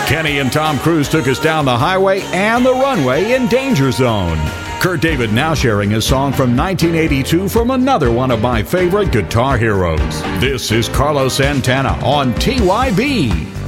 Kenny and Tom Cruise took us down the highway and the runway in Danger Zone. Kurt David now sharing his song from 1982 from another one of my favorite guitar heroes. This is Carlos Santana on TYB.